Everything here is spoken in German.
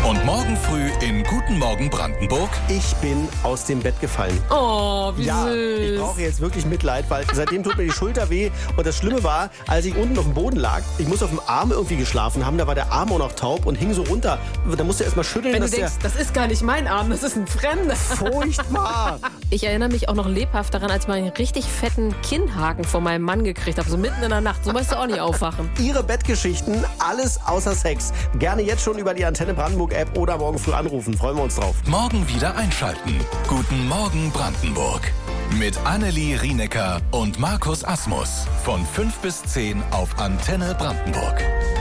Und morgen früh in Guten Morgen Brandenburg. Ich bin aus dem Bett gefallen. Oh, wie Ja, süß. ich brauche jetzt wirklich Mitleid, weil seitdem tut mir die Schulter weh. Und das Schlimme war, als ich unten auf dem Boden lag, ich muss auf dem Arm irgendwie geschlafen haben, da war der Arm auch noch taub und hing so runter. Da musste er erst mal schütteln. Wenn du dass denkst, das ist gar nicht mein Arm, das ist ein fremder. furchtbar. Ich erinnere mich auch noch lebhaft daran, als ich mal einen richtig fetten Kinnhaken von meinem Mann gekriegt habe, so mitten in der Nacht. So möchtest du auch nicht aufwachen. Ihre Bettgeschichten, alles außer Sex. Gerne jetzt schon über die Antenne Brandenburg App oder morgen früh anrufen. Freuen wir uns drauf. Morgen wieder einschalten. Guten Morgen Brandenburg. Mit Annelie Rienecker und Markus Asmus. Von 5 bis 10 auf Antenne Brandenburg.